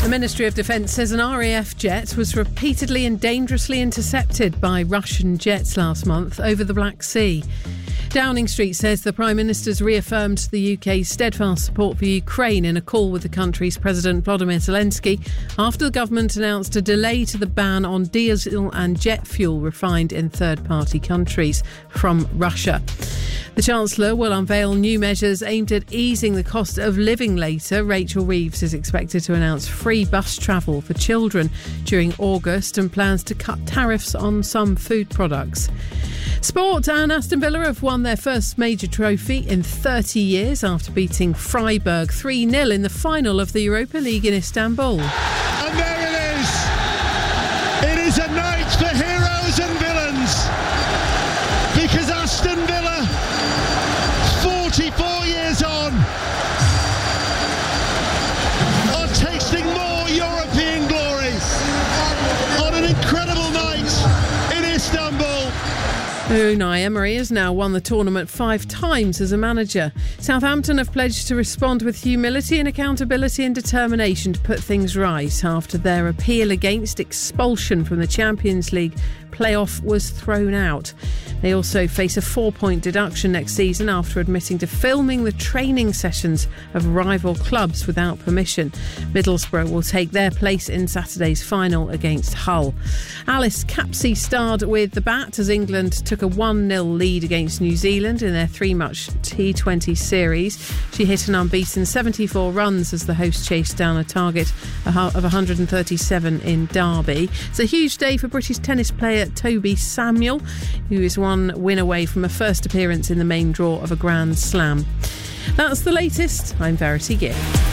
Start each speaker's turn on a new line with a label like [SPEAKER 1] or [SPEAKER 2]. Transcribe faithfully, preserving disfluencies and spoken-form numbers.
[SPEAKER 1] The Ministry of Defence says an R A F jet was repeatedly and dangerously intercepted by Russian jets last month over the Black Sea. Downing Street says the Prime Minister's reaffirmed the U K's steadfast support for Ukraine in a call with the country's President Volodymyr Zelensky after the government announced a delay to the ban on diesel and jet fuel refined in third-party countries from Russia. The Chancellor will unveil new measures aimed at easing the cost of living later. Rachel Reeves is expected to announce free bus travel for children during August and plans to cut tariffs on some food products. Sport, and Aston Villa have won their first major trophy in thirty years after beating Freiburg three nil in the final of the Europa League in Istanbul.
[SPEAKER 2] And there it is! It is a night for heroes and villains, because Aston Villa, forty-four years on, are tasting more European glory on an incredible night in Istanbul.
[SPEAKER 1] Unai Emery has now won the tournament five times as a manager. Southampton have pledged to respond with humility and accountability and determination to put things right after their appeal against expulsion from the Champions League playoff was thrown out. They also face a four-point deduction next season after admitting to filming the training sessions of rival clubs without permission. Middlesbrough will take their place in Saturday's final against Hull. Alice Capsey starred with the bat as England took a one nil lead against New Zealand in their three-match T twenty series. She hit an unbeaten seventy-four runs as the hosts chased down a target of one hundred thirty-seven in Derby. It's a huge day for British tennis player Toby Samuel, who is one win away from a first appearance in the main draw of a Grand Slam. That's the latest. I'm Verity Gill.